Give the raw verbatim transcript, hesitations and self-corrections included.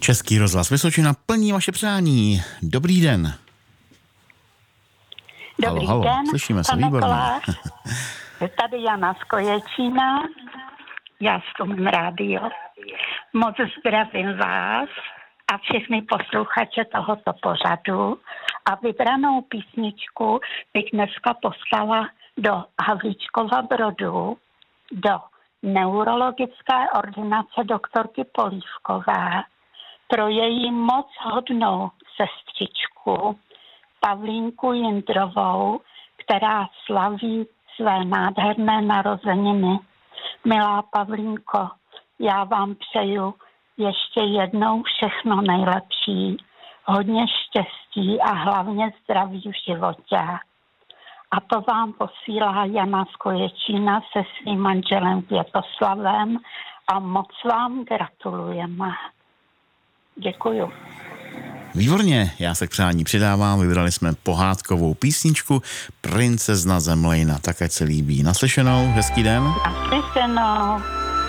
Český rozhlas Vysočina plní vaše přání. Dobrý den. Dobrý halo, den, halo. Slyšíme se, výborně. Kolář. Tady Jana z Koječína. Já stumím rádio. Moc zdravím vás a všechny posluchače tohoto pořadu. A vybranou písničku bych dneska poslala do Havlíčkova Brodu, do neurologické ordinace doktorky Polívkové pro její moc hodnou sestřičku Pavlínku Jindrovou, která slaví své nádherné narozeniny. Milá Pavlínko, já vám přeju ještě jednou všechno nejlepší, hodně štěstí a hlavně zdraví v životě. A to vám posílá Jana z Koječína se svým manželem Květoslavem a moc vám gratulujeme. Děkuju. Výborně, já se k přání přidávám, vybrali jsme pohádkovou písničku Princezna Zemlejna, tak ať se líbí. Naslyšenou, hezký den. Naslyšenou.